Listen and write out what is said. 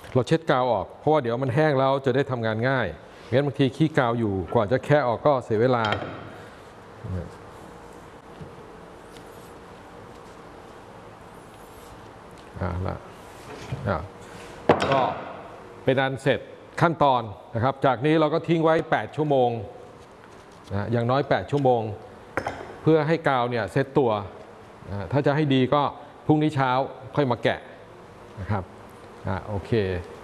เราเช็ดกาวออกเพราะว่าเดี๋ยวมันแห้งแล้วจะได้ทำงานง่ายงั้นบางทีขี้กาวอยู่กว่าจะแค่ออกก็เสียเวลาก็เป็นอันเสร็จขั้นตอนนะครับจากนี้เราก็ทิ้งไว้8ชั่วโมงนะอย่างน้อย8ชั่วโมงเพื่อให้กาวเนี่ยเซตตัวถ้าจะให้ดีก็พรุ่งนี้เช้าค่อยมาแกะนะครับโอเค